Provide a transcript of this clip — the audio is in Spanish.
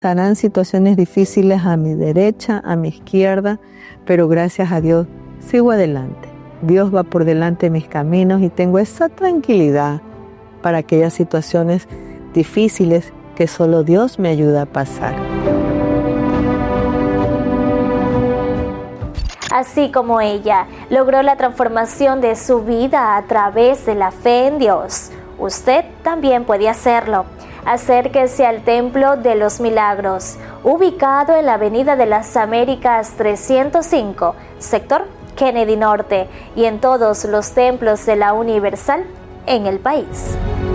Estarán situaciones difíciles a mi derecha, a mi izquierda, pero gracias a Dios sigo adelante. Dios va por delante de mis caminos y tengo esa tranquilidad para aquellas situaciones difíciles que solo Dios me ayuda a pasar. Así como ella logró la transformación de su vida a través de la fe en Dios, usted también puede hacerlo. Acérquese al Templo de los Milagros, ubicado en la Avenida de las Américas 305, sector Kennedy Norte, y en todos los templos de la Universal en el país.